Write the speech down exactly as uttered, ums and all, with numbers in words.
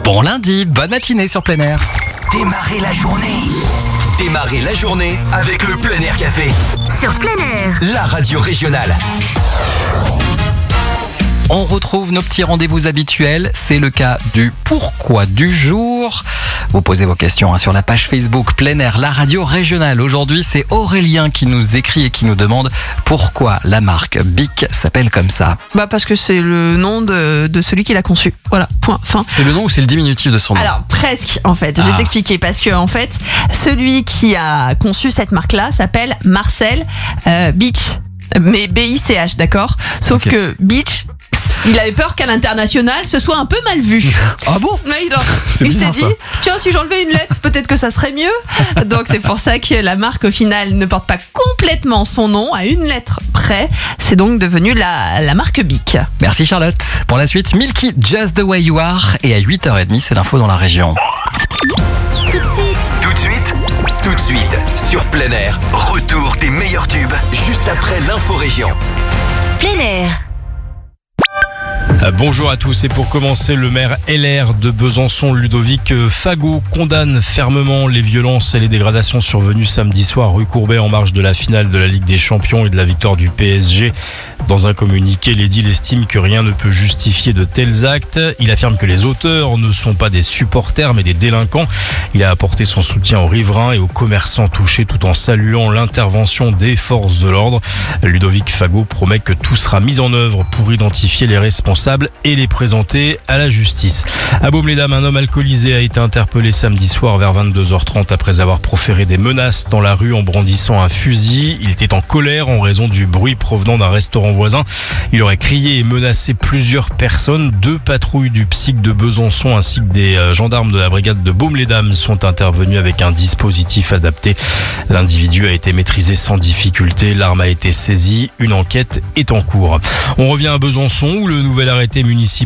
Bon lundi, bonne matinée sur Plein Air. Démarrez la journée. Démarrez la journée avec le Plein Air Café. Sur Plein Air. La radio régionale. On retrouve nos petits rendez-vous habituels. C'est le cas du pourquoi du jour. Vous posez vos questions hein, sur la page Facebook Plein Air, la radio régionale. Aujourd'hui, c'est Aurélien qui nous écrit et qui nous demande pourquoi la marque Bic s'appelle comme ça. Bah parce que c'est le nom de, de celui qui l'a conçu. Voilà, point, fin. C'est le nom ou c'est le diminutif de son nom? Alors presque en fait, je vais Ah. t'expliquer parce que en fait, celui qui a conçu cette marque-là s'appelle Marcel euh, Beach, mais B I C H, d'accord. Sauf Ok. que Beach, il avait peur qu'à l'international ce soit un peu mal vu. Ah bon? Ouais, il, en- C'est il s'est bizarre, dit, ça. tiens, si j'enlevais une lettre, peut-être que ça serait mieux. Donc c'est pour ça que la marque au final ne porte pas complètement son nom, à une lettre près. C'est donc devenu la, la marque Bic. Merci Charlotte. Pour la suite, Milky, Just the Way You Are. Et à huit heures trente, c'est l'info dans la région. Tout de suite. Tout de suite, tout de suite, sur Plein Air, retour des meilleurs tubes, juste après l'info région. Plein Air. Euh, Bonjour à tous et pour commencer, le maire L R de Besançon, Ludovic Fagot, condamne fermement les violences et les dégradations survenues samedi soir rue Courbet en marge de la finale de la Ligue des Champions et de la victoire du P S G. Dans un communiqué, l'édile estime que rien ne peut justifier de tels actes. Il affirme que les auteurs ne sont pas des supporters mais des délinquants. Il a apporté son soutien aux riverains et aux commerçants touchés tout en saluant l'intervention des forces de l'ordre. Ludovic Fagot promet que tout sera mis en œuvre pour identifier les responsables et les présenter à la justice. À Baume-les-Dames, un homme alcoolisé a été interpellé samedi soir vers vingt-deux heures trente après avoir proféré des menaces dans la rue en brandissant un fusil. Il était en colère en raison du bruit provenant d'un restaurant voisin. Il aurait crié et menacé plusieurs personnes. Deux patrouilles du P S I C de Besançon ainsi que des euh, gendarmes de la brigade de Baume-les-Dames sont intervenus avec un dispositif adapté. L'individu a été maîtrisé sans difficulté. L'arme a été saisie. Une enquête est en cours. On revient à Besançon où le nouvel arrêté municipal